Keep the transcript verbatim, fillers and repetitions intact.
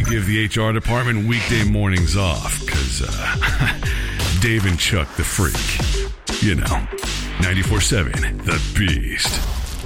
give the H R department weekday mornings off because uh, Dave and Chuck the Freak. You know, ninety-four seven The Beast.